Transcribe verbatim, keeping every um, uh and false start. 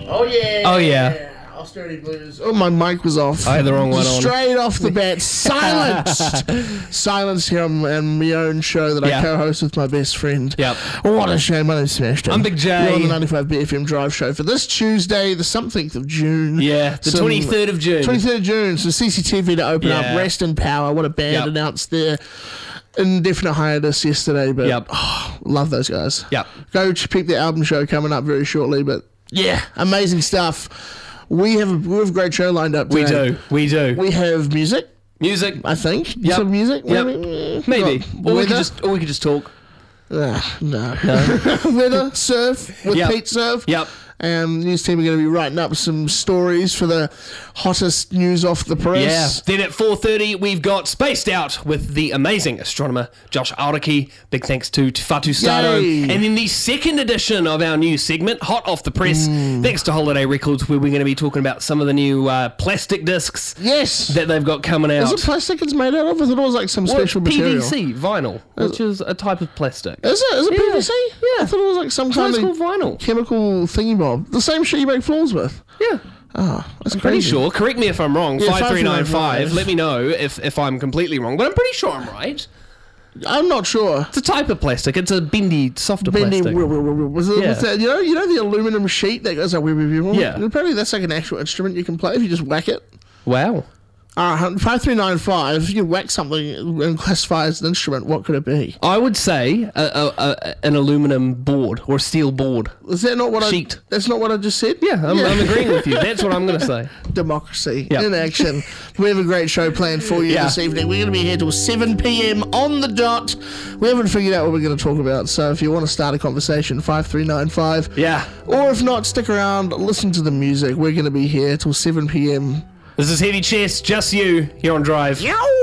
Oh, yeah. Oh, yeah. Austerity Blues. Oh, my mic was off. I had the wrong one on. Straight off the bat. Silenced. Silenced here on, on my own show that Yeah. I co-host with my best friend. Yep. What a shame. My name's Sebastian. I'm Big J. You're on the ninety-five B F M Drive Show for this Tuesday, the something of June. Yeah, the Some- twenty-third of June. twenty-third of June. So C C T V to open Yeah. up. Rest in Power. What a band Yep. announced their indefinite hiatus yesterday. But Yep. oh, love those guys. Yep. Go ch- peep their album show coming up very shortly. But yeah, amazing stuff. We have a, we have a great show lined up We today. do. We do. We have music, Music. I think. Yep. Some music, Yep. maybe. Maybe. What, Or we could weather? just or we could just talk. Ah, no. Weather, surf with Yep. Pete Surf. Yep. Um, news team are going to be writing up some stories for the hottest news off the press. Yeah. Then at four thirty, we've got Spaced Out with the amazing astronomer Josh Aoraki. Big thanks to Tufatu Stato. Yay. And then the second edition of our new segment, Hot Off the Press, thanks to Holiday Records, where we're going to be talking about some of the new uh, plastic discs Yes. that they've got coming out. Is it plastic it's made out of? I thought it was like some Well, special it's material. P V C, vinyl, which is a type of plastic. Is it? Is it Yeah. P V C? Yeah. I thought it was like some So kind it's of called vinyl. chemical thingy bob. The same shit you make floors with. Yeah. Oh, that's I'm pretty crazy. sure. Correct me if I'm wrong. Yeah, five three nine five. five three nine five. Let me know if, if I'm completely wrong. But I'm pretty sure I'm right. I'm not sure. It's a type of plastic. It's a bendy, softer Bendy, plastic. was it, Yeah. was that, you know, you know the aluminum sheet that goes like, Yeah. apparently that's like an actual instrument you can play if you just whack it. Wow. Alright, five three nine five, if you whack something and classify as an instrument, what could it be? I would say a, a, a, an aluminum board or a steel board. Is that not what Sheet. I... That's not what I just said? Yeah, I'm, I'm agreeing with you. That's what I'm going to say. Democracy Yep. in action. We have a great show planned for you Yeah. this evening. We're going to be here till seven p.m. on the dot. We haven't figured out what we're going to talk about, so if you want to start a conversation, five three nine five. Yeah. Or if not, stick around, listen to the music. We're going to be here till seven p.m. This is Heavy Chest, just you, here on Drive. Yow!